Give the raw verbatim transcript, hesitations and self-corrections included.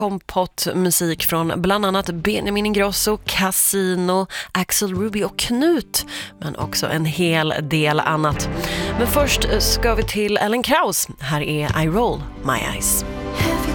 Kompott-musik från bland annat Benjamin Ingrosso, Casino, Axel Ruby och Knut, men också en hel del annat. Men först ska vi till Ellen Krauss. Här är I Roll My Eyes.